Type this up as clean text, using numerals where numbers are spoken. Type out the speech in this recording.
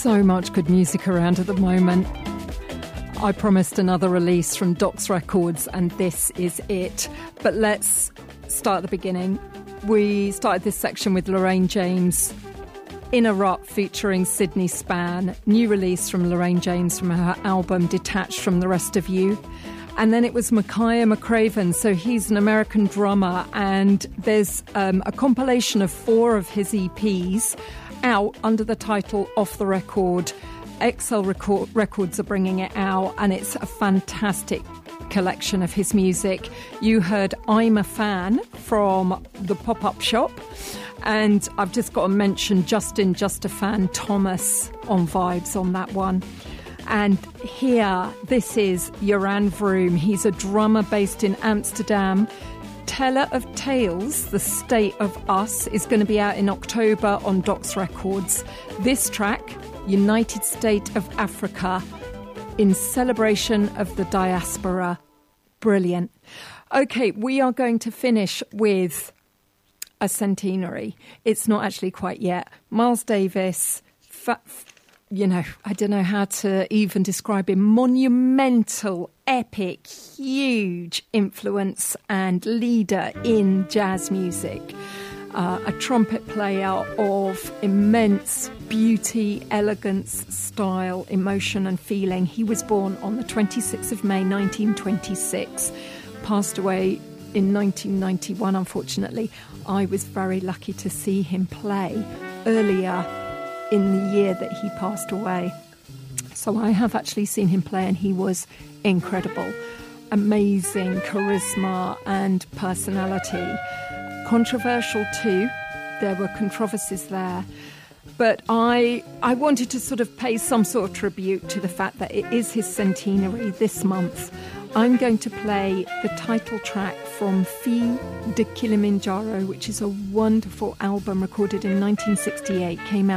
So much good music around at the moment. I promised another release from Docs Records, and this is it. But let's start at the beginning. We started this section with Lorraine James, In a Rut featuring Sydney Spann, new release from Lorraine James from her album Detached from the Rest of You. And then it was Makaya McCraven, so he's an American drummer, and there's a compilation of 4 of his EPs out under the title Off the Record. XL Records are bringing it out, and it's a fantastic collection of his music. You heard I'm a Fan from the Pop-Up Shop, and I've just got to mention Justin Just a Fan Thomas on Vibes on that one. And here, this is Joran Vroom. He's a drummer based in Amsterdam. Teller of Tales, The State of Us, is going to be out in October on Docs Records. This track, United State of Africa, in celebration of the diaspora. Brilliant. Okay, we are going to finish with a centenary. It's not actually quite yet. Miles Davis, I don't know how to even describe him. Monumental, epic, huge influence and leader in jazz music. A trumpet player of immense beauty, elegance, style, emotion and feeling. He was born on the 26th of May, 1926. Passed away in 1991, unfortunately. I was very lucky to see him play earlier in the year that he passed away. So I have actually seen him play, and he was incredible. Amazing charisma and personality. Controversial too. There were controversies there. But I wanted to sort of pay some sort of tribute to the fact that it is his centenary this month. I'm going to play the title track from Fille de Kilimanjaro, which is a wonderful album recorded in 1968, came out